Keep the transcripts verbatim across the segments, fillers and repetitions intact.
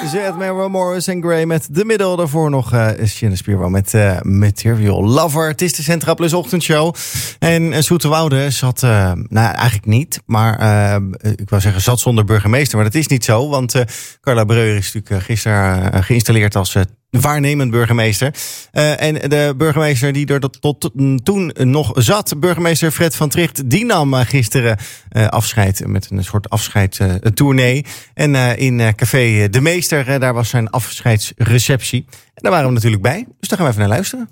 Zet Mary Morris en Gray met de middel. Daarvoor nog uh, Shannon Spiro met uh, Material Lover. Het is de Centra Plus ochtendshow. En uh, Zoeterwoude zat, uh, nou eigenlijk niet, maar uh, ik wou zeggen zat zonder burgemeester. Maar dat is niet zo, want uh, Carla Breuer is natuurlijk uh, gisteren uh, geïnstalleerd als uh, waarnemend burgemeester. Uh, en de burgemeester die er tot, tot toen nog zat, burgemeester Fred van Tricht, die nam uh, gisteren uh, afscheid met een soort afscheidstournee. Uh, en uh, in uh, café De Meester, uh, daar was zijn afscheidsreceptie. En daar waren we natuurlijk bij, dus daar gaan we even naar luisteren.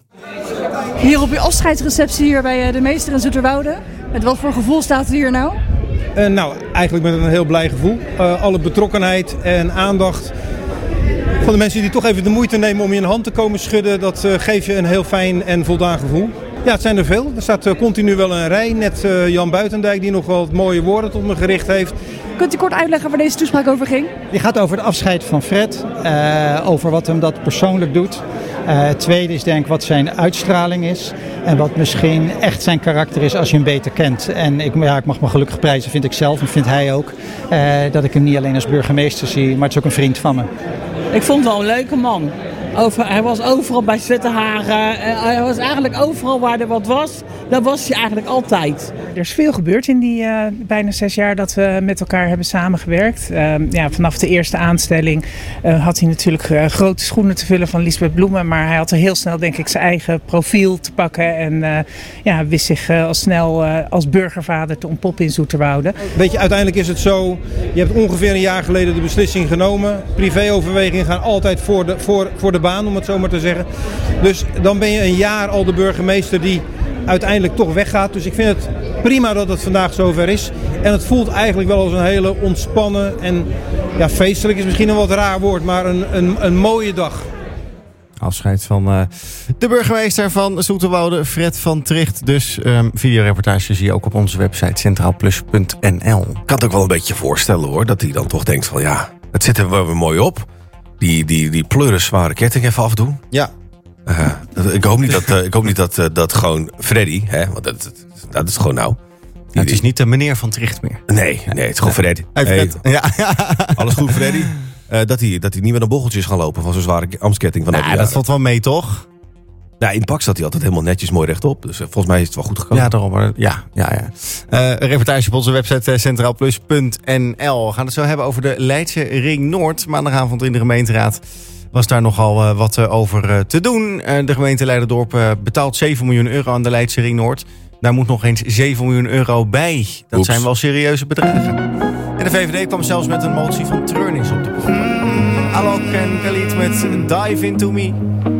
Hier op je afscheidsreceptie hier bij uh, De Meester in Zoeterwoude. Met wat voor gevoel staat u hier nou? Uh, nou, eigenlijk met een heel blij gevoel. Uh, alle betrokkenheid en aandacht van de mensen die toch even de moeite nemen om je een hand te komen schudden, dat uh, geeft je een heel fijn en voldaan gevoel. Ja, het zijn er veel. Er staat uh, continu wel een rij. Net uh, Jan Buitendijk die nog wel wat mooie woorden tot me gericht heeft. Kunt u kort uitleggen waar deze toespraak over ging? Die gaat over het afscheid van Fred. Uh, over wat hem dat persoonlijk doet. Uh, het tweede is denk ik wat zijn uitstraling is. En wat misschien echt zijn karakter is als je hem beter kent. En ik, ja, ik mag me gelukkig prijzen, vind ik zelf en vindt hij ook. Uh, dat ik hem niet alleen als burgemeester zie, maar het is ook een vriend van me. Ik vond het wel een leuke man. Over, hij was overal bij Zwitterhagen. Hij was eigenlijk overal waar er wat was. Daar was hij eigenlijk altijd. Er is veel gebeurd in die uh, bijna zes jaar dat we met elkaar hebben samengewerkt. Uh, ja, vanaf de eerste aanstelling uh, had hij natuurlijk uh, grote schoenen te vullen van Liesbeth Bloemen. Maar hij had er heel snel denk ik zijn eigen profiel te pakken. En uh, ja, wist zich uh, al snel uh, als burgervader te ontpoppen in Zoeterwoude. Weet je, uiteindelijk is het zo. Je hebt ongeveer een jaar geleden de beslissing genomen. Privéoverwegingen gaan altijd voor de, voor, voor de baan, om het zo maar te zeggen. Dus dan ben je een jaar al de burgemeester die uiteindelijk toch weggaat. Dus ik vind het prima dat het vandaag zover is. En het voelt eigenlijk wel als een hele ontspannen en ja, feestelijk is misschien een wat raar woord, maar een, een, een mooie dag. Afscheid van uh, de burgemeester van Zoeterwoude, Fred van Tricht. Dus um, videoreportage zie je ook op onze website centraal plus punt n l. Ik kan het ook wel een beetje voorstellen hoor, dat hij dan toch denkt van ja, het zit er wel weer mooi op. Die, die, die pleuren zware ketting even afdoen. Ja. Uh, ik hoop niet dat, uh, ik hoop niet dat, uh, dat gewoon Freddy, hè, want dat, dat, dat is gewoon nou. Ja, het is niet de meneer van Tricht meer. Nee, nee, het is gewoon Freddy. Hey, Fred. Hey, ja. alles goed Freddy? Uh, dat hij dat hij niet met een bocheltjes gaan lopen van zo'n zware ambtsketting van nou, dat valt wel mee toch? Ja, in het pak zat hij altijd helemaal netjes mooi rechtop. Dus uh, volgens mij is het wel goed gekomen. Ja, daarom. Ja, ja, ja. Uh, een reportage op onze website uh, centraal plus punt n l. We gaan het zo hebben over de Leidse Ring Noord. Maandagavond in de gemeenteraad was daar nogal uh, wat uh, over uh, te doen. Uh, de gemeente Leiderdorp uh, betaalt zeven miljoen euro aan de Leidse Ring Noord. Daar moet nog eens zeven miljoen euro bij. Dat Oeps. zijn wel serieuze bedragen. En de V V D kwam zelfs met een motie van treurnis op de proppen. Alok en Khalid met Dive Into Me.